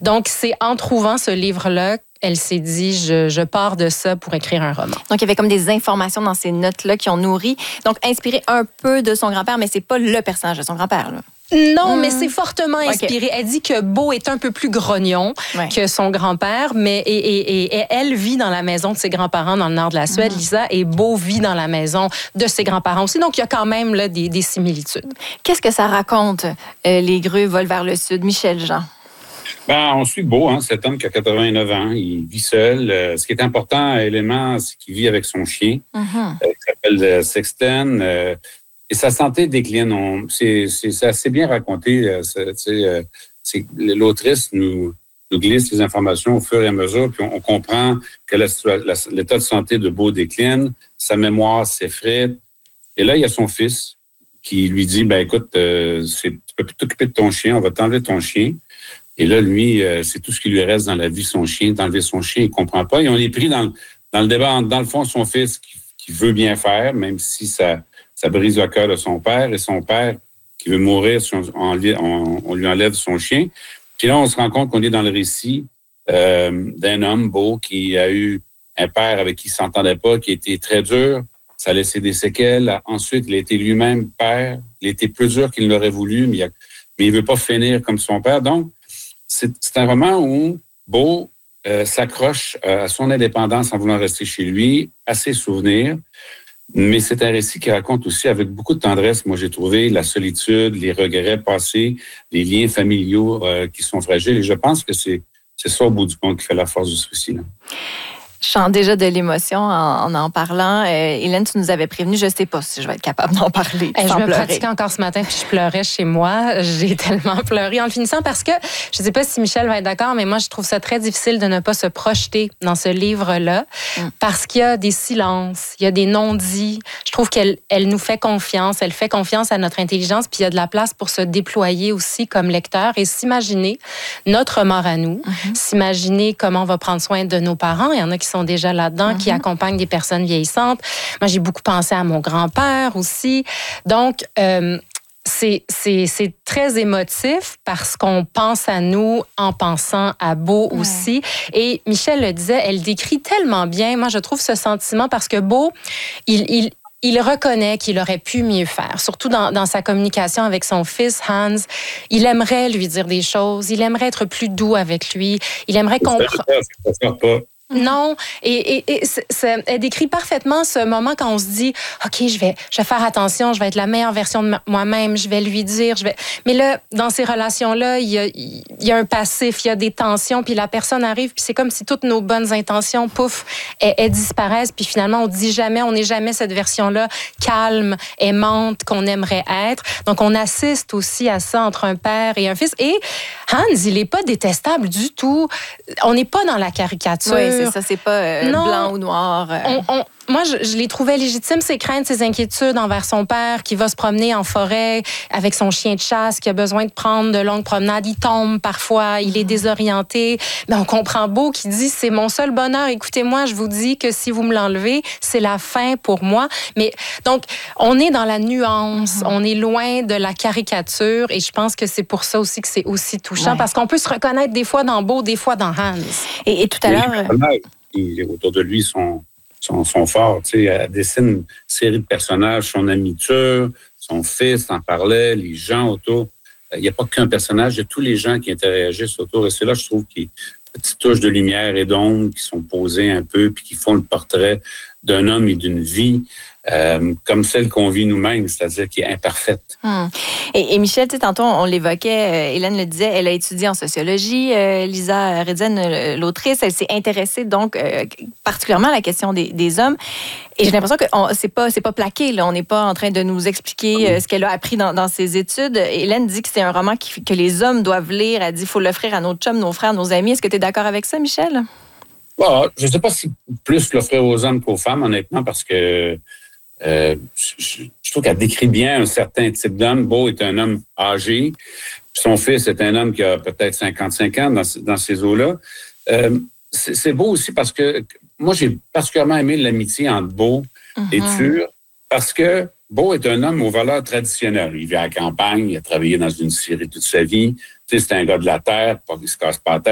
Donc, c'est en trouvant ce livre-là, elle s'est dit, je pars de ça pour écrire un roman. Donc, il y avait comme des informations dans ces notes-là qui ont nourri. Donc, inspiré un peu de son grand-père, mais c'est pas le personnage de son grand-père, là. Non, mais c'est fortement inspiré. Elle dit que Beau est un peu plus grognon que son grand-père, mais et elle vit dans la maison de ses grands-parents dans le nord de la Suède, Lisa, et Beau vit dans la maison de ses grands-parents aussi. Donc, il y a quand même là, des similitudes. Qu'est-ce que ça raconte, Les grues volent vers le sud? Michel Jean. On suit Beau, cet homme qui a 89 ans. Il vit seul. Ce qui est important, élément, c'est qu'il vit avec son chien, qui s'appelle Sexten. Et sa santé décline. C'est assez bien raconté. L'autrice nous glisse les informations au fur et à mesure, puis on comprend que l'état de santé de Beau décline, sa mémoire s'effrite. Et là, il y a son fils qui lui dit, écoute, tu peux plus t'occuper de ton chien, on va t'enlever ton chien. Et là, lui, c'est tout ce qui lui reste dans la vie, son chien. D'enlever son chien, il comprend pas. Et on est pris dans le débat, dans le fond, son fils qui veut bien faire, même si ça brise le cœur de son père, et son père qui veut mourir si on lui enlève son chien. Puis là, on se rend compte qu'on est dans le récit d'un homme, Beau, qui a eu un père avec qui il ne s'entendait pas, qui a été très dur. Ça a laissé des séquelles. Ensuite, il a été lui-même père. Il a été plus dur qu'il l'aurait voulu, mais il ne veut pas finir comme son père. Donc, c'est un roman où Beau s'accroche à son indépendance en voulant rester chez lui, à ses souvenirs. Mais c'est un récit qui raconte aussi avec beaucoup de tendresse, moi j'ai trouvé, la solitude, les regrets passés, les liens familiaux qui sont fragiles. Et je pense que c'est ça au bout du compte qui fait la force de ce récit-là. Je sens déjà de l'émotion en parlant. Hélène, tu nous avais prévenu, je ne sais pas si je vais être capable d'en parler sans je me pleurer. pratiquais encore ce matin, puis je pleurais chez moi. J'ai tellement pleuré en le finissant parce que, je ne sais pas si Michel va être d'accord, mais moi, je trouve ça très difficile de ne pas se projeter dans ce livre-là parce qu'il y a des silences, il y a des non-dits. Je trouve qu'elle nous fait confiance, elle fait confiance à notre intelligence, puis il y a de la place pour se déployer aussi comme lecteur et s'imaginer notre mort à nous, s'imaginer comment on va prendre soin de nos parents. Il y en a qui sont déjà là-dedans, qui accompagnent des personnes vieillissantes. Moi, j'ai beaucoup pensé à mon grand-père aussi. Donc, c'est très émotif parce qu'on pense à nous en pensant à Beau aussi. Et Michel le disait, elle décrit tellement bien. Moi, je trouve ce sentiment parce que Beau, il reconnaît qu'il aurait pu mieux faire, surtout dans sa communication avec son fils, Hans. Il aimerait lui dire des choses, il aimerait être plus doux avec lui, il aimerait comprendre. Non, et elle décrit parfaitement ce moment quand on se dit « OK, je vais faire attention, je vais être la meilleure version de moi-même, je vais lui dire, Mais là, dans ces relations-là, il y a un passif, il y a des tensions, puis la personne arrive, puis c'est comme si toutes nos bonnes intentions, pouf, elles disparaissent, puis finalement, on n'est jamais cette version-là calme, aimante qu'on aimerait être. Donc, on assiste aussi à ça entre un père et un fils. Et Hans, il n'est pas détestable du tout. On n'est pas dans la caricature. Oui, c'est ça, c'est pas blanc ou noir. Moi, je les trouvais légitimes, ses craintes, ses inquiétudes envers son père qui va se promener en forêt avec son chien de chasse, qui a besoin de prendre de longues promenades. Il tombe parfois, il est désorienté. Mais on comprend Beau qui dit « C'est mon seul bonheur. Écoutez-moi, je vous dis que si vous me l'enlevez, c'est la fin pour moi. » Mais donc, on est dans la nuance, on est loin de la caricature et je pense que c'est pour ça aussi que c'est aussi touchant parce qu'on peut se reconnaître des fois dans Beau, des fois dans Hans. Et tout à l'heure... Les autour de lui sont forts. Elle dessine une série de personnages, son amiture, son fils en parlait, les gens autour. Il n'y a pas qu'un personnage, il y a tous les gens qui interagissent autour. Et c'est là, je trouve, qu'il y a une petite touche de lumière et d'ombre qui sont posées un peu puis qui font le portrait d'un homme et d'une vie comme celle qu'on vit nous-mêmes, c'est-à-dire qui est imparfaite. Et Michel, tantôt, on l'évoquait, Hélène le disait, elle a étudié en sociologie. Lisa Redzen, l'autrice, elle s'est intéressée donc particulièrement à la question des hommes. Et j'ai l'impression que c'est pas plaqué. Là. On n'est pas en train de nous expliquer ce qu'elle a appris dans ses études. Hélène dit que c'est un roman que les hommes doivent lire. Elle dit qu'il faut l'offrir à nos chums, nos frères, nos amis. Est-ce que tu es d'accord avec ça, Michel? Je ne sais pas si plus l'offrir aux hommes qu'aux femmes, honnêtement, parce que je trouve qu'elle décrit bien un certain type d'homme. Beau est un homme âgé. Son fils est un homme qui a peut-être 55 ans dans ces eaux-là. C'est beau aussi parce que moi, j'ai particulièrement aimé l'amitié entre Beau et Ture parce que Beau est un homme aux valeurs traditionnelles. Il vit à la campagne, il a travaillé dans une scierie toute sa vie. C'est un gars de la terre, pas qu'il se casse pas la tête.